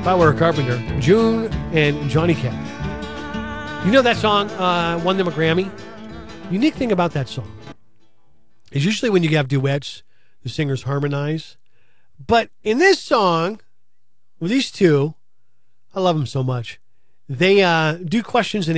Firework Carpenter, June and Johnny Cash. You know that song won them a Grammy? Unique thing about that song is usually when you have duets, the singers harmonize. But in this song, with these two, I love them so much. They do questions and